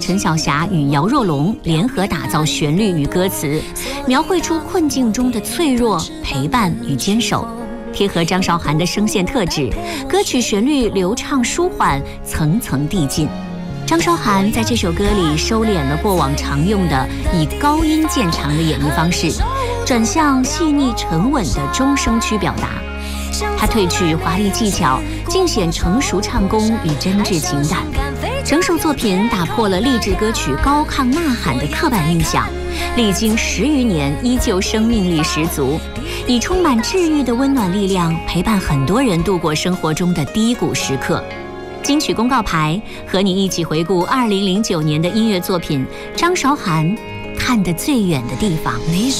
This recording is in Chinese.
陈小霞与姚若龙联合打造旋律与歌词，描绘出困境中的脆弱、陪伴与坚守，贴合张韶涵的声线特质，歌曲旋律流畅舒缓，层层递进。张韶涵在这首歌里收敛了过往常用的以高音渐长的演绎方式，转向细腻沉稳的中声区表达。她褪去华丽技巧，尽显成熟唱功与真挚情感。整首作品打破了励志歌曲高亢呐喊的刻板印象，历经10余年依旧生命力十足，以充满治愈的温暖力量陪伴很多人度过生活中的低谷时刻。金曲公告牌和你一起回顾2009年的音乐作品，张韶涵看得最远的地方。